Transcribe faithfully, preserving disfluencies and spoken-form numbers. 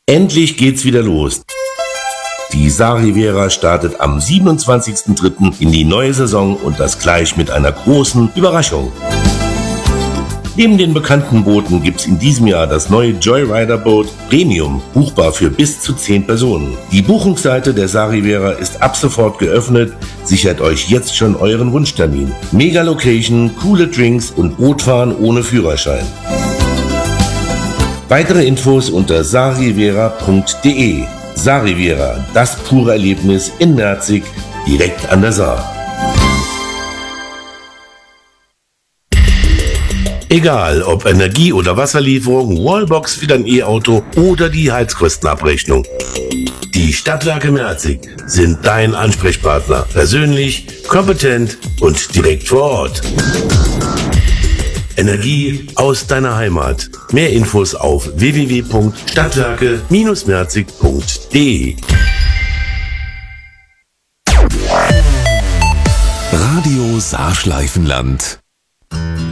Endlich geht's wieder los. Die Saar Riviera startet am siebenundzwanzigsten dritten in die neue Saison und das gleich mit einer großen Überraschung. Neben den bekannten Booten gibt's in diesem Jahr das neue Joyrider Boot Premium, buchbar für bis zu zehn Personen. Die Buchungsseite der Saar Riviera ist ab sofort geöffnet. Sichert euch jetzt schon euren Wunschtermin. Mega Location, coole Drinks und Bootfahren ohne Führerschein. Weitere Infos unter saarriviera punkt de. Saar Riviera, das pure Erlebnis in Merzig, direkt an der Saar. Egal, ob Energie- oder Wasserlieferung, Wallbox für dein E-Auto oder die Heizkostenabrechnung. Die Stadtwerke Merzig sind dein Ansprechpartner. Persönlich, kompetent und direkt vor Ort. Energie aus deiner Heimat. Mehr Infos auf w w w punkt stadtwerke Bindestrich merzig punkt de. Radio Saarschleifenland